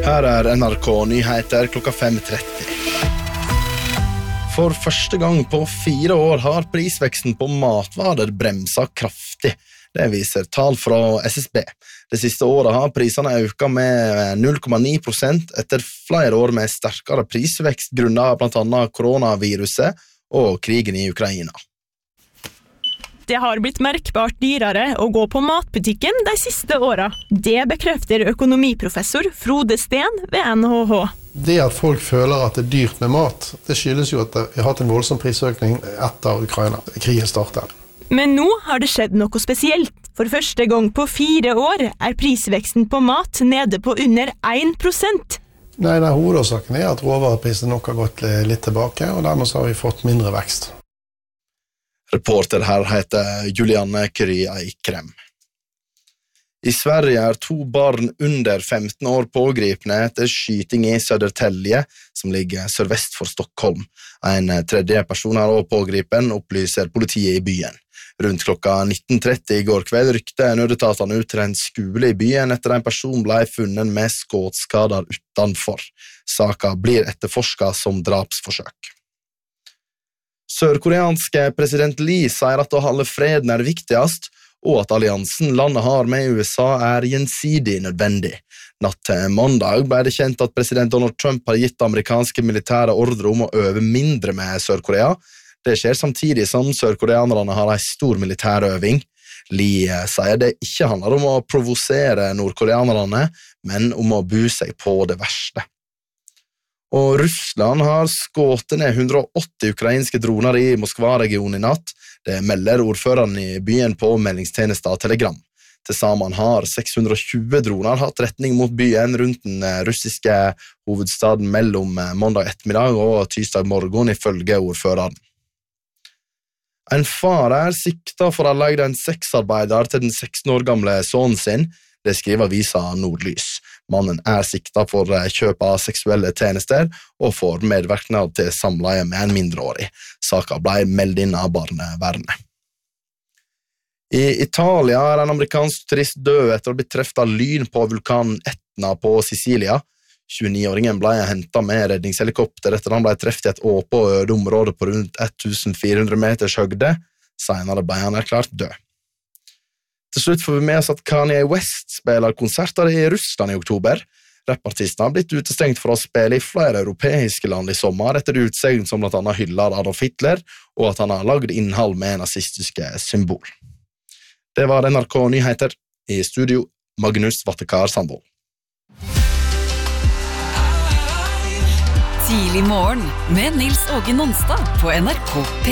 Her NRK Nyheter klokka 5:30. For første gang på 4 år har prisveksten på matvarer bremset kraftig. Det viser tall fra SSB. Det siste året har prisene økt med 0,9% etter flere år med sterkere prisvekst grunnet blant annet koronaviruset og krigen i Ukraina. Det har blitt merkbart dyrere å gå på matbutikken de siste årene. Det bekrefter økonomiprofessor Frode Steen ved NHH. Det at folk føler at det er dyrt med mat, det skyldes jo at vi har hatt en voldsom prisøkning etter Ukraina-krigen startet. Men nå har det skjedd noe spesielt. For første gang på 4 år er prisveksten på mat nede på under 1%. Nei, den hovedårsaken er at råvareprisen nok har gått litt tilbake, og dermed så har vi fått mindre vekst. Reporter her heter Julianne Kry Eikrem. I Sverige er 2 barn under 15 år pågripne etter skyting i Södertälje, som ligger sørvest for Stockholm. En tredje person er også pågripen, opplyser politiet i byen. Rundt klokka 19:30 i går kveld rykte nødetatene ut til en skole i byen etter en person ble funnet med skuddskader utenfor. Saka blir etterforsket som drapsforsøk. Sørkoreanske president Lee sier at å holde freden er viktigst, og at alliansen landet har med USA er gjensidig nødvendig. Natt til mandag ble det kjent at president Donald Trump har gitt amerikanske militære ordre om å øve mindre med Sør-Korea. Det skjer samtidig som sørkoreanerne har en stor militærøving. Lee sier det ikke handler om å provosere nordkoreanerne, men om å bu seg på det verste. Og Russland har skutt ned 180 ukrainske droner i Moskva-regionen i natt. Det melder ordføreren i byen på meldingstjenesta Telegram. Til sammen har 620 droner hatt retning mot byen rundt den russiske hovedstaden mellom mandag ettermiddag og tirsdag morgen, ifølge ordføreren. En far er siktet for å ha leid en sexarbeider til den 16 år gamle sønnen sin. Det skriver avisa Nordlys. Mannen er siktet for kjøp av seksuelle tjenester og for medvirkning til samleie med en mindreårig. Saka ble meldt inn av barnevernet. I Italia er en amerikansk turist død etter å bli truffet av lyn på vulkanen Etna på Sicilia. 29-åringen ble hentet med redningshelikopter etter han ble truffet i et åpent og øde område på rundt 1400 meters høgde. Senere ble han erklært død. Til slutt får vi med oss at Kanye West spiller konserter i Russland i oktober. Rappartisten har blitt utestengt for å spille i flere europeiske land i sommer etter utsegn som blant annet hyller Adolf Hitler, og at han har lagd innhold med nazistiske symbol. Det var NRK Nyheter. I studio Magnus Vattekar Sandvold. Tidlig morgen med Nils Åge Nonstad på NRK P.